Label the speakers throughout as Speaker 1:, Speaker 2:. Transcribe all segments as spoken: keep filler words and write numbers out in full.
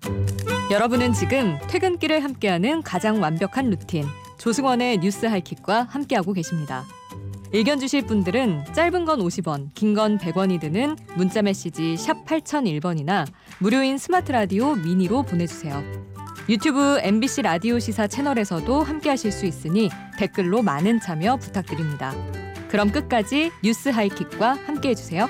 Speaker 1: 여러분은 지금 퇴근길을 함께하는 가장 완벽한 루틴 조승원의 뉴스 하이킥과 함께하고 계십니다. 의견 주실 분들은 짧은 건 오십 원, 긴 건 백 원이 드는 문자 메시지 샵 팔공공일 번이나 무료인 스마트 라디오 미니로 보내주세요. 유튜브 엠비씨 라디오 시사 채널에서도 함께하실 수 있으니 댓글로 많은 참여 부탁드립니다. 그럼 끝까지 뉴스 하이킥과 함께해주세요.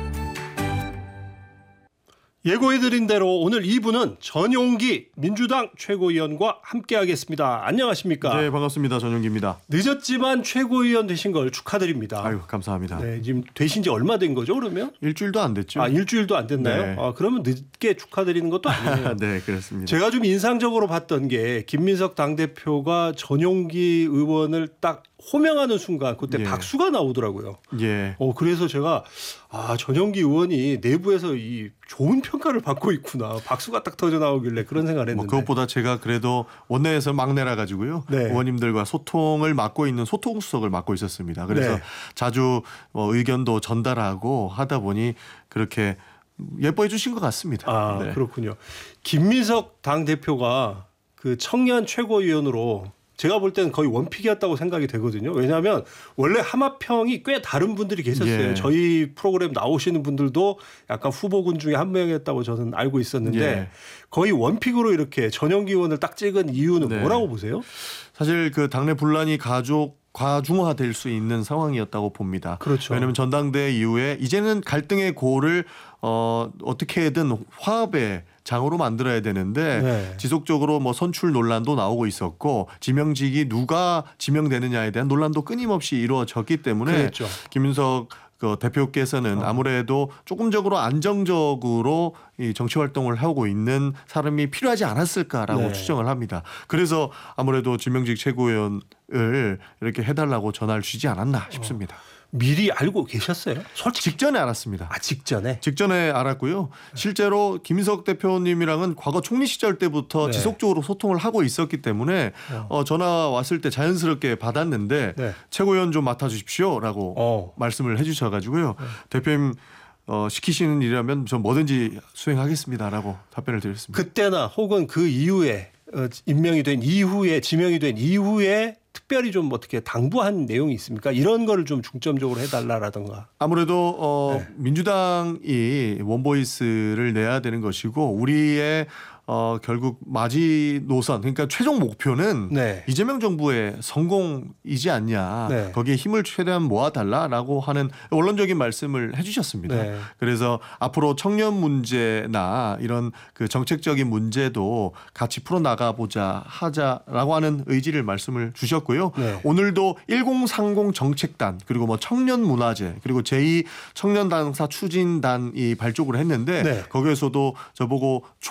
Speaker 2: 예고해드린 대로 오늘 이 부는 전용기 민주당 최고위원과 함께하겠습니다. 안녕하십니까?
Speaker 3: 네, 반갑습니다. 전용기입니다.
Speaker 2: 늦었지만 최고위원 되신 걸 축하드립니다.
Speaker 3: 아유, 감사합니다.
Speaker 2: 네, 지금 되신 지 얼마 된 거죠, 그러면?
Speaker 3: 일주일도 안 됐죠.
Speaker 2: 아, 일주일도 안 됐나요?
Speaker 3: 네.
Speaker 2: 아, 그러면 늦게 축하드리는 것도 아니에요.
Speaker 3: 네, 그렇습니다.
Speaker 2: 제가 좀 인상적으로 봤던 게 김민석 당대표가 전용기 의원을 딱 호명하는 순간 그때
Speaker 3: 예.
Speaker 2: 박수가 나오더라고요.
Speaker 3: 예.
Speaker 2: 어 그래서 제가 아 전용기 의원이 내부에서 이 좋은 평가를 받고 있구나. 박수가 딱 터져 나오길래 그런 생각을 했는데.
Speaker 3: 뭐 그것보다 제가 그래도 원내에서 막내라 가지고요.
Speaker 2: 네.
Speaker 3: 의원님들과 소통을 맡고 있는 소통수석을 맡고 있었습니다. 그래서
Speaker 2: 네.
Speaker 3: 자주 뭐 의견도 전달하고 하다 보니 그렇게 예뻐해 주신 것 같습니다.
Speaker 2: 아
Speaker 3: 네.
Speaker 2: 그렇군요. 김민석 당대표가 그 청년 최고위원으로 제가 볼 때는 거의 원픽이었다고 생각이 되거든요. 왜냐하면 원래 하마평이 꽤 다른 분들이 계셨어요.
Speaker 3: 예.
Speaker 2: 저희 프로그램 나오시는 분들도 약간 후보군 중에 한 명이었다고 저는 알고 있었는데
Speaker 3: 예.
Speaker 2: 거의 원픽으로 이렇게 전용기 의원을 딱 찍은 이유는
Speaker 3: 네.
Speaker 2: 뭐라고 보세요?
Speaker 3: 사실 그 당내 분란이 가족 과중화될 수 있는 상황이었다고 봅니다.
Speaker 2: 그렇죠.
Speaker 3: 왜냐하면 전당대회 이후에 이제는 갈등의 고를 어, 어떻게든 화합의 장으로 만들어야 되는데
Speaker 2: 네.
Speaker 3: 지속적으로 뭐 선출 논란도 나오고 있었고 지명직이 누가 지명되느냐에 대한 논란도 끊임없이 이루어졌기 때문에
Speaker 2: 그랬죠.
Speaker 3: 김윤석 그 대표께서는
Speaker 2: 어.
Speaker 3: 아무래도 조금적으로 안정적으로 이 정치 활동을 하고 있는 사람이 필요하지 않았을까라고
Speaker 2: 네.
Speaker 3: 추정을 합니다. 그래서 아무래도 지명직 최고위원을 이렇게 해달라고 전화를 주지 않았나 싶습니다.
Speaker 2: 미리 알고 계셨어요? 솔직히.
Speaker 3: 직전에 알았습니다.
Speaker 2: 아 직전에?
Speaker 3: 직전에 알았고요. 실제로 김인석 대표님이랑은 과거 총리 시절 때부터
Speaker 2: 네.
Speaker 3: 지속적으로 소통을 하고 있었기 때문에
Speaker 2: 어.
Speaker 3: 어, 전화 왔을 때 자연스럽게 받았는데
Speaker 2: 네.
Speaker 3: 최고위원 좀 맡아주십시오라고
Speaker 2: 어.
Speaker 3: 말씀을 해주셔가지고요. 대표님 어, 시키시는 일이라면 전 뭐든지 수행하겠습니다라고 답변을 드렸습니다.
Speaker 2: 그때나 혹은 그 이후에 어, 임명이 된 이후에 지명이 된 이후에 특별히 좀 어떻게 당부한 내용이 있습니까? 이런 거를 좀 중점적으로 해달라라든가.
Speaker 3: 아무래도 어,
Speaker 2: 네.
Speaker 3: 민주당이 원보이스를 내야 되는 것이고 우리의 어, 결국 마지노선 그러니까 최종 목표는
Speaker 2: 네.
Speaker 3: 이재명 정부의 성공이지 않냐.
Speaker 2: 네.
Speaker 3: 거기에 힘을 최대한 모아달라라고 하는 원론적인 말씀을 해주셨습니다.
Speaker 2: 네.
Speaker 3: 그래서 앞으로 청년 문제나 이런 그 정책적인 문제도 같이 풀어나가보자 하자라고 하는 의지를 말씀을 주셨고요.
Speaker 2: 네.
Speaker 3: 오늘도 천삼십 정책단 그리고 뭐 청년 문화제 그리고 제이 청년 당사 추진단이 발족을 했는데
Speaker 2: 네.
Speaker 3: 거기에서도 저보고